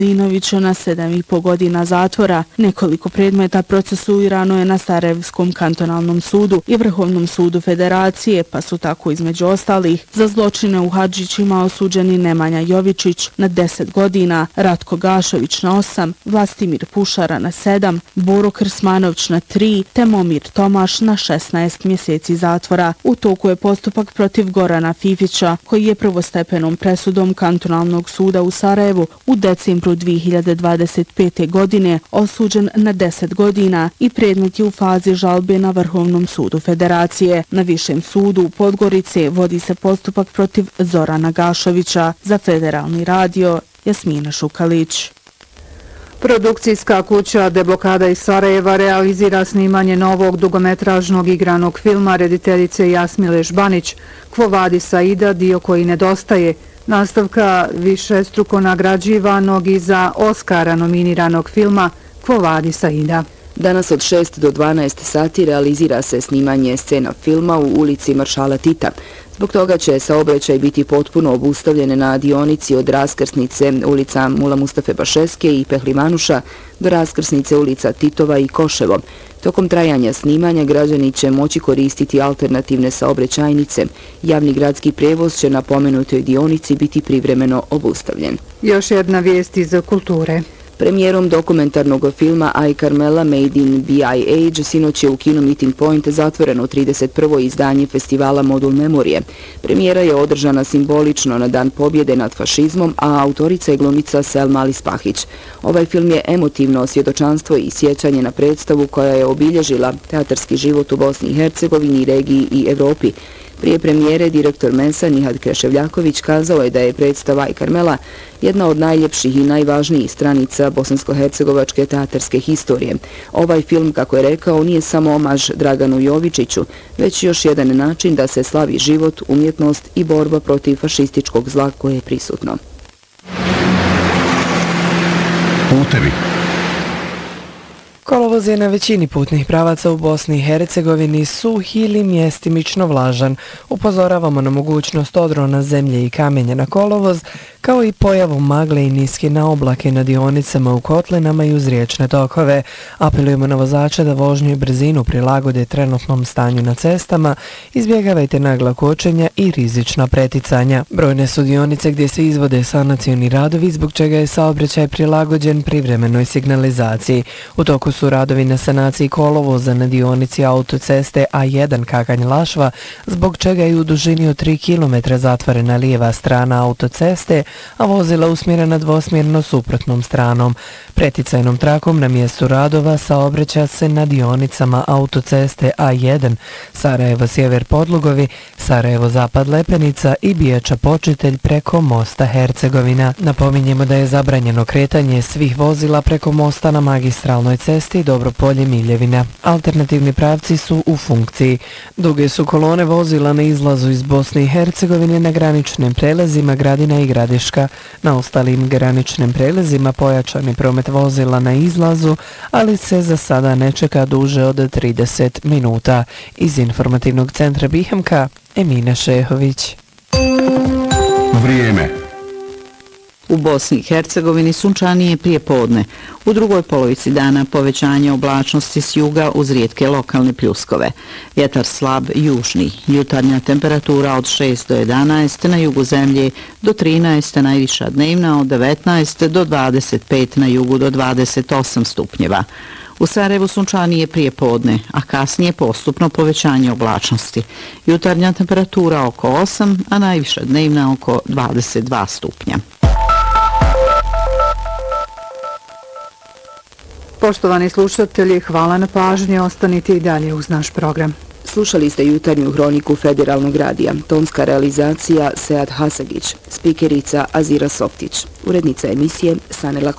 Haradinovića na 7,5 godina zatvora. Nekoliko predmeta procesuirano je na Sarajevskom kantonalnom sudu i Vrhovnom sudu Federacije, pa su tako između ostalih za zločine u Hadžićima osuđeni Nemanja Jovičić na 10 godina, Ratko Gašović na 8, Vlastimir Pušara na 7, Boro Krsmanović na 3, te Momir Tomaš na 16 mjeseci zatvora. U toku je postupak protiv Gorana Fifića, koji je prvostepenom presudom kantonalnog suda u Sarajevu u decembru 2025. godine osuđen na 10 godina i predmet je u fazi žalbe na Vrhovnom sudu Federacije. Na Višem sudu u Podgorice vodi se postupak protiv Zorana Gašovića. Za Federalni radio Jasmina Šukalić. Produkcijska kuća Deblokada iz Sarajeva realizira snimanje novog dugometražnog igranog filma rediteljice Jasmile Žbanić, Quo Vadis Aida, dio koji nedostaje, nastavka višestruko nagrađivanog i za Oscara nominiranog filma Quo Vadis Aida. Danas od 6 do 12 sati realizira se snimanje scena filma u ulici Maršala Tita. Zbog toga će saobraćaj biti potpuno obustavljen na dionici od raskrsnice ulica Mula Mustafe Bašeske i Pehlivanuša do raskrsnice ulica Titova i Koševo. Tokom trajanja snimanja građani će moći koristiti alternativne saobraćajnice. Javni gradski prevoz će na pomenutoj dionici biti privremeno obustavljen. Još jedna vijest iz kulture. Premijerom dokumentarnog filma I, Carmela Made in BI Age sinoć je u kinu Meeting Point zatvoreno 31. izdanje festivala Modul Memorije. Premijera je održana simbolično na Dan pobjede nad fašizmom, a autorica je glumica Selma Ali-Spahić. Ovaj film je emotivno svjedočanstvo i sjećanje na predstavu koja je obilježila teatarski život u Bosni i Hercegovini, regiji i Evropi. Prije premijere direktor Mensa Nihad Kreševljaković kazao je da je predstava I, Carmela jedna od najljepših i najvažnijih stranica bosansko-hercegovačke teatarske historije. Ovaj film, kako je rekao, nije samo omaž Draganu Jovičiću, već još jedan način da se slavi život, umjetnost i borba protiv fašističkog zla koje je prisutno. Putevi. Kolovoz je na većini putnih pravaca u Bosni i Hercegovini suh ili mjestimično vlažan. Upozoravamo na mogućnost odrona zemlje i kamenja na kolovoz, kao i pojavu magle i niske na oblake na dionicama u kotlinama i uz riječne tokove. Apelujemo na vozače da vožnju i brzinu prilagode trenutnom stanju na cestama, izbjegavajte nagla kočenja i rizična preticanja. Brojne su dionice gdje se izvode sanacioni radovi, zbog čega je saobraćaj prilagođen privremenoj signalizaciji. U toku su radovi na sanaciji kolovoza na dionici autoceste A1 Kakanj-Lašva, zbog čega je u dužini od 3 km zatvorena lijeva strana autoceste, a vozila usmjerena dvosmjerno suprotnom stranom. Preticajnom trakom na mjestu radova saobraća se na dionicama autoceste A1 Sarajevo-Sjever Podlugovi, Sarajevo-Zapad Lepenica i Bijača Počitelj preko mosta Hercegovina. Napominjemo da je zabranjeno kretanje svih vozila preko mosta na magistralnoj cesti Dobropolje-Miljevina. Alternativni pravci su u funkciji. Duge su kolone vozila na izlazu iz Bosne i Hercegovine na graničnim prelazima Gradina i Gradiška. Na ostalim graničnim prelazima pojačani promet vozila na izlazu, ali se za sada ne čeka duže od 30 minuta. Iz informativnog centra Bihemka, Emina Šehović. Vrijeme. U Bosni i Hercegovini sunčanije prije podne. U drugoj polovici dana povećanje oblačnosti s juga uz rijetke lokalne pljuskove. Vjetar slab južni. Jutarnja temperatura od 6 do 11, na jugu zemlje do 13, najviša dnevna od 19 do 25, na jugu do 28 stupnjeva. U Sarajevu sunčanije prije podne, a kasnije postupno povećanje oblačnosti. Jutarnja temperatura oko 8, a najviša dnevna oko 22 stupnja. Poštovani slušatelji, hvala na pažnji, ostanite i dalje uz naš program. Slušali ste jutarnju hroniku Federalnog radija. Tonska realizacija Sead Hasagić, spikerica Azira Softić, urednica emisije Sanela